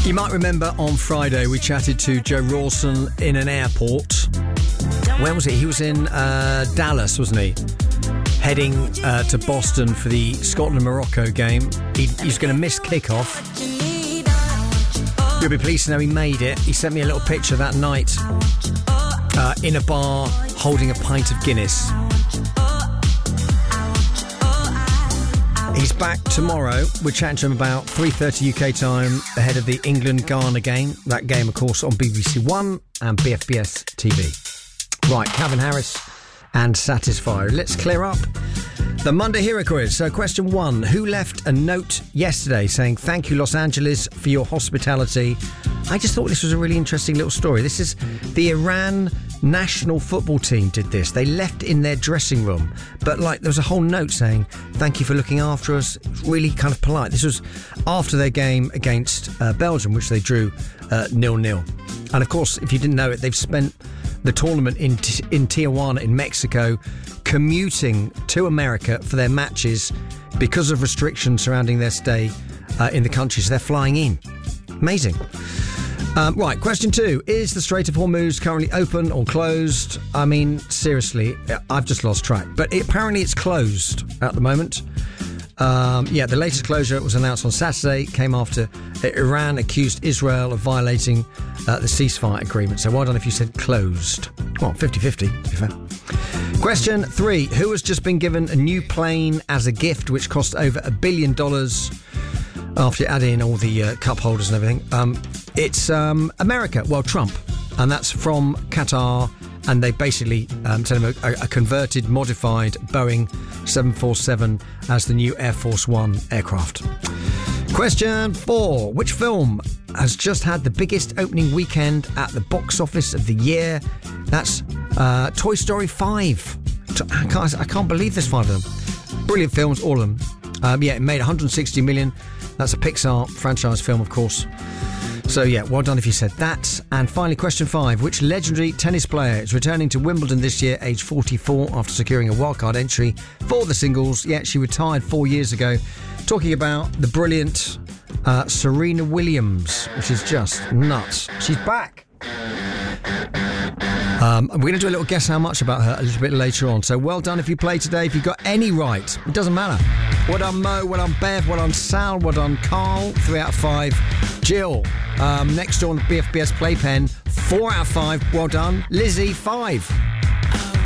You might remember on Friday we chatted to Joe Rawson in an airport. Where was he? He was in Dallas, wasn't he? Heading to Boston for the Scotland-Morocco game. He's going to miss kickoff. You'll be pleased to know he made it. He sent me a little picture that night in a bar holding a pint of Guinness. He's back tomorrow. We're chatting to him about 3:30 UK time ahead of the England-Ghana game. That game, of course, on BBC One and BFBS TV. Right, Calvin Harris and Satisfy. Let's clear up the Monday Hero Quiz. So question 1. Who left a note yesterday saying, "Thank you, Los Angeles, for your hospitality"? I just thought this was a really interesting little story. This is the Iran national football team did this. They left in their dressing room, but there was a whole note saying, "Thank you for looking after us." It was really kind of polite. This was after their game against Belgium, which they drew 0-0. And of course, if you didn't know it, they've spent the tournament in Tijuana in Mexico commuting to America for their matches because of restrictions surrounding their stay in the country. So they're flying in. Amazing. Right, question 2. Is the Strait of Hormuz currently open or closed? I mean, seriously, I've just lost track. But apparently it's closed at the moment. The latest closure was announced on Saturday. Came after Iran accused Israel of violating the ceasefire agreement. So well done if you said closed. Well, 50-50, to be fair. Question 3. Who has just been given a new plane as a gift, which cost over $1 billion after adding in all the cup holders and everything? It's America. Well, Trump. And that's from Qatar. And they basically sent him a converted, modified Boeing 747 as the new Air Force One aircraft. Question 4. Which film has just had the biggest opening weekend at the box office of the year? That's Toy Story 5. I can't believe there's 5 of them. Brilliant films, all of them. It made 160 million. That's a Pixar franchise film, of course. So, well done if you said that. And finally, question 5. Which legendary tennis player is returning to Wimbledon this year, age 44, after securing a wildcard entry for the singles? She retired 4 years ago. Talking about the brilliant Serena Williams, which is just nuts. She's back. We're going to do a little guess how much about her a little bit later on. So well done if you played today. If you got any right, it doesn't matter. Well done, Mo. Well done, Bev. Well done, Sal. Well done, Carl. 3 out of 5. Jill, next door on the BFBS Playpen. 4 out of 5. Well done. Lizzie, 5.